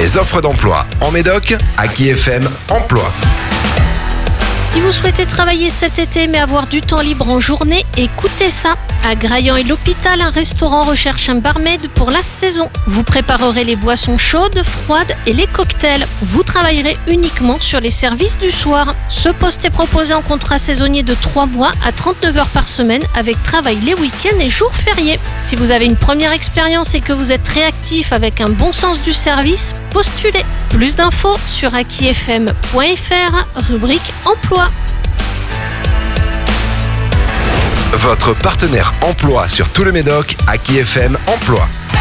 Les offres d'emploi en Médoc, Aki FM Emploi. Si vous souhaitez travailler cet été mais avoir du temps libre en journée, écoutez ça. À Graillan et l'Hôpital, un restaurant recherche un barmaid pour la saison. Vous préparerez les boissons chaudes, froides et les cocktails. Vous travaillerez uniquement sur les services du soir. Ce poste est proposé en contrat saisonnier de 3 mois à 39 heures par semaine avec travail les week-ends et jours fériés. Si vous avez une première expérience et que vous êtes réactif avec un bon sens du service, postulez. Plus d'infos sur akifm.fr, rubrique emploi. Votre partenaire emploi sur tout le Médoc, Aki FM Emploi.